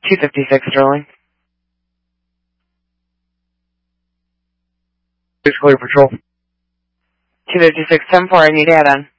256 Sterling. Clear patrol. 256 10-4, I need add-on.